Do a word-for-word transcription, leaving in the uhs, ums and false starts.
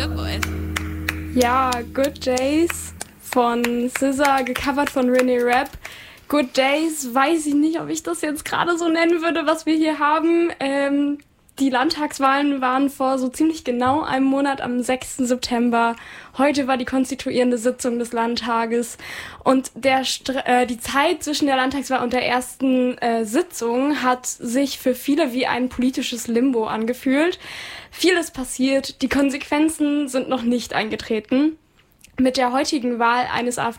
Ja, Good Days von S Z A, gecovert von René Rapp. Good Days, weiß ich nicht, ob ich das jetzt gerade so nennen würde, was wir hier haben. Ähm, die Landtagswahlen waren vor so ziemlich genau einem Monat am sechsten September. Heute war die konstituierende Sitzung des Landtages. Und der Str- äh, die Zeit zwischen der Landtagswahl und der ersten äh, Sitzung hat sich für viele wie ein politisches Limbo angefühlt. Vieles passiert, die Konsequenzen sind noch nicht eingetreten. Mit der heutigen Wahl eines